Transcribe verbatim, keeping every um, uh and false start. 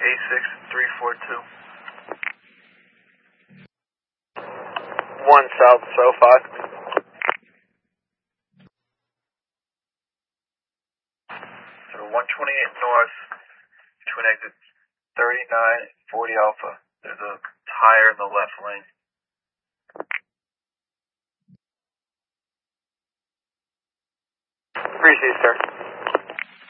eight six three four two. one South SoFi. So one twenty-eight North, between exits thirty-nine and forty Alpha. There's a tire in the left lane. Appreciate it, sir.